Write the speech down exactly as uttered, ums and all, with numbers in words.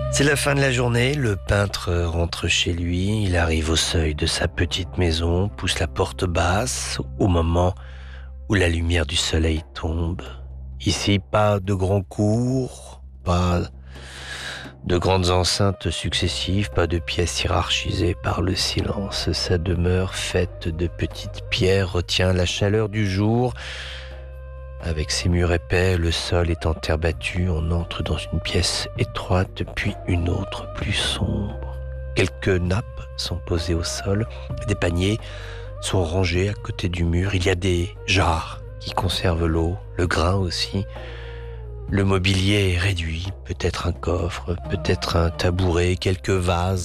C'est la fin de la journée, le peintre rentre chez lui, il arrive au seuil de sa petite maison, pousse la porte basse au moment où la lumière du soleil tombe. Ici, pas de grands cours, pas de grandes enceintes successives, pas de pièces hiérarchisées par le silence. Sa demeure faite de petites pierres retient la chaleur du jour. Avec ses murs épais, le sol est en terre battue, on entre dans une pièce étroite, puis une autre plus sombre. Quelques nappes sont posées au sol, des paniers sont rangés à côté du mur. Il y a des jarres qui conservent l'eau, le grain aussi. Le mobilier est réduit, peut-être un coffre, peut-être un tabouret, quelques vases